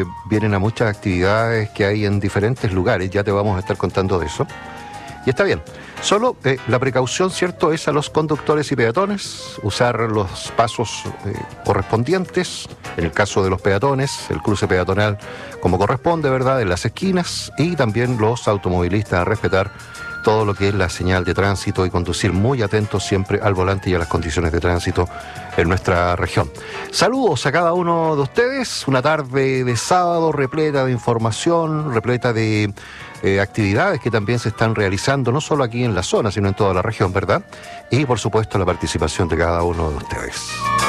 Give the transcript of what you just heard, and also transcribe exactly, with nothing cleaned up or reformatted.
que vienen a muchas actividades que hay en diferentes lugares, ya te vamos a estar contando de eso. Y está bien, solo eh, la precaución, ¿cierto?, es a los conductores y peatones, usar los pasos eh, correspondientes, en el caso de los peatones, el cruce peatonal como corresponde, ¿verdad?, en las esquinas, y también los automovilistas a respetar todo lo que es la señal de tránsito y conducir muy atentos siempre al volante y a las condiciones de tránsito en nuestra región. Saludos a cada uno de ustedes, una tarde de sábado repleta de información, repleta de eh, actividades que también se están realizando, no solo aquí en la zona, sino en toda la región, ¿verdad? Y por supuesto la participación de cada uno de ustedes.